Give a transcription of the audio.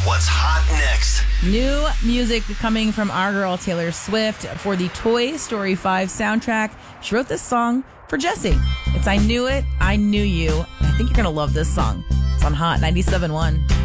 What's hot next? New music coming from our girl Taylor Swift for the Toy Story 5 soundtrack. She wrote this song for Jesse. It's I Knew It, I Knew You. I think you're going to love this song. It's on Hot 97.1.